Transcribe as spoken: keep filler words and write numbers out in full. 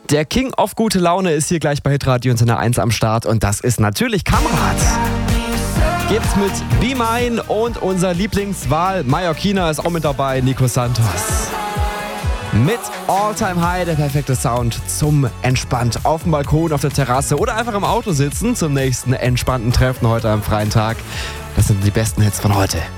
Der King of gute Laune ist hier gleich bei Hitradio und Antenne eins am Start und das ist natürlich Kamerad. Gibt's mit Be Mine und unser Lieblingswahl Mallorquina ist auch mit dabei, Nico Santos. Mit All Time High, der perfekte Sound zum entspannt auf dem Balkon, auf der Terrasse oder einfach im Auto sitzen zum nächsten entspannten Treffen heute am freien Tag. Das sind die besten Hits von heute.